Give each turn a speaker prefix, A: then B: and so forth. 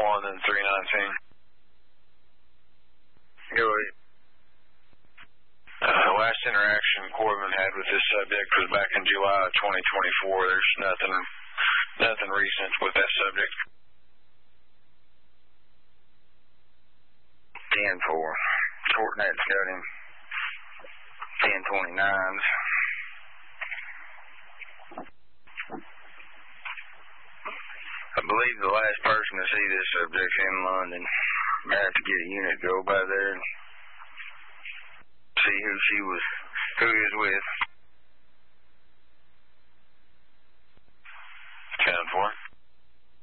A: then 319.
B: Go ahead.
A: Last interaction Corbin had with this subject was back in July of 2024. There's nothing recent with that subject.
B: 10-4. Fortnite's got him 10-29s. I believe the last person to see this subject's in London. I have to get a unit to go by there and see who he was with.
A: 10-4.